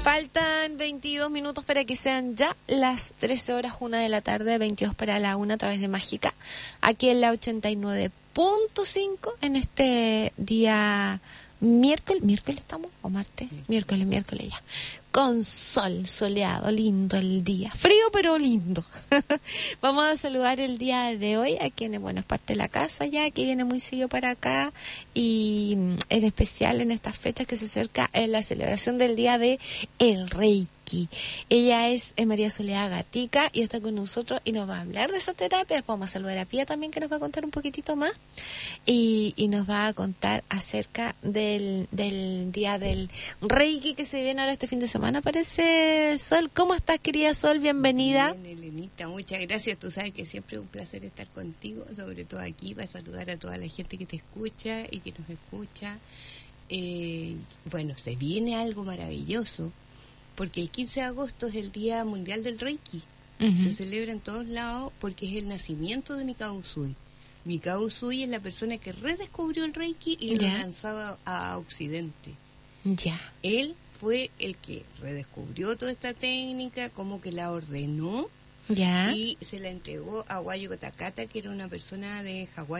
Faltan 22 minutos para que sean ya las 13 horas, 1 de la tarde, 22 para la 1 a través de Mágica, aquí en la 89.5 en este día miércoles estamos, o martes, miércoles ya, con sol, soleado, lindo el día, frío pero lindo. Vamos a saludar el día de hoy a quienes, bueno, es parte de la casa ya, que viene muy seguido para acá, y en especial en estas fechas que se acerca la celebración del día de el Reiki. Ella es María Soledad Gatica y está con nosotros y nos va a hablar de esa terapia. Después vamos a saludar a Pía también, que nos va a contar un poquitito más, y nos va a contar acerca del día del Reiki que se viene ahora este fin de semana, parece. Sol, ¿cómo estás, querida Sol? Bienvenida. Bien, Elenita, muchas gracias. Tú sabes que siempre es un placer estar contigo, sobre todo aquí, para saludar a toda la gente que te escucha y que nos escucha. Bueno, se viene algo maravilloso, porque el 15 de agosto es el Día Mundial del Reiki. Uh-huh. Se celebra en todos lados porque es el nacimiento de Mikao Usui. Mikao Usui es la persona que redescubrió el Reiki y lo lanzó a Occidente. Ya. Él fue el que redescubrió toda esta técnica, como que la ordenó, y se la entregó a Wayo Takata, que era una persona de Hawái.